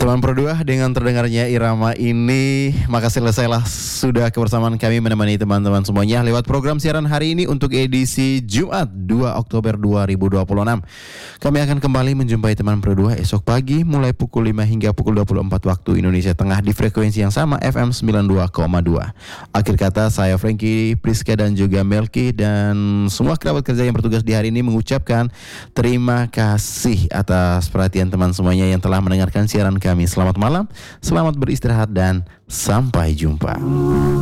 Teman Pro2, dengan terdengarnya irama ini, maka selesailah sudah kebersamaan kami menemani teman-teman semuanya lewat program siaran hari ini untuk edisi Jumat 2 Oktober 2026. Kami akan kembali menjumpai teman Pro2 esok pagi mulai pukul 5 hingga pukul 24 waktu Indonesia Tengah di frekuensi yang sama FM 92,2. Akhir kata, saya Frankie, Priska dan juga Melki dan semua kerabat kerja yang bertugas di hari ini mengucapkan terima kasih atas perhatian teman semuanya yang telah mendengarkan siaran kami. Selamat malam, selamat beristirahat dan sampai jumpa.